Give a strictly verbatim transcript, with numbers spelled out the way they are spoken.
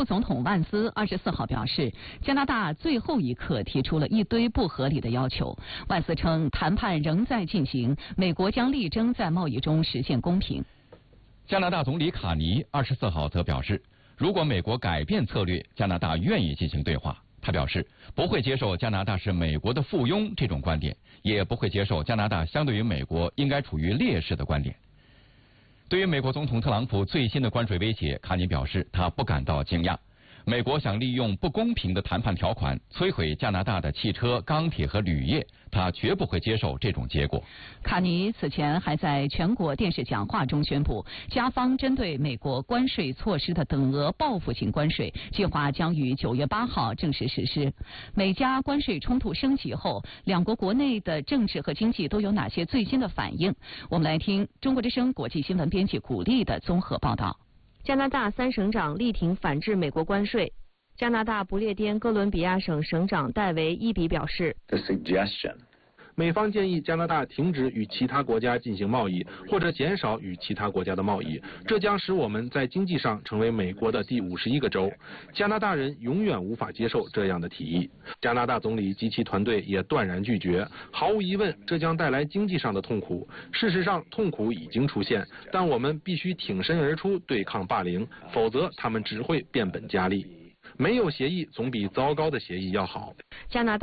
副总统万斯二十四号表示，加拿大最后一刻提出了一堆不合理的要求。万斯称，谈判仍在进行，美国将力争在贸易中实现公平。 加拿大总理卡尼二十四号则表示，如果美国改变策略，加拿大愿意进行对话。他表示，不会接受加拿大是美国的附庸这种观点，也不会接受加拿大相对于美国应该处于劣势的观点。对于美国总统特朗普最新的关税威胁，卡尼表示他不感到惊讶。美国想利用不公平的谈判条款摧毁加拿大的汽车、钢铁和铝业，他绝不会接受这种结果。 卡尼此前还在全国电视讲话中宣布，加方针对美国关税措施的等额报复性关税计划将于九月八号正式实施。美加关税冲突升级后，两国国内的政治和经济都有哪些最新的反应？我们来听中国之声国际新闻编辑古丽的综合报道。 加拿大三省长力挺反制美国关税。加拿大不列颠哥伦比亚省省长戴维伊比表示， 美方建议加拿大停止与其他国家进行贸易，或者减少与其他国家的贸易，这将使我们在经济上成为美国的第五十一个州。加拿大人永远无法接受这样的提议。加拿大总理及其团队也断然拒绝。毫无疑问，这将带来经济上的痛苦。事实上，痛苦已经出现，但我们必须挺身而出对抗霸凌，否则他们只会变本加厉。没有协议总比糟糕的协议要好。 加拿大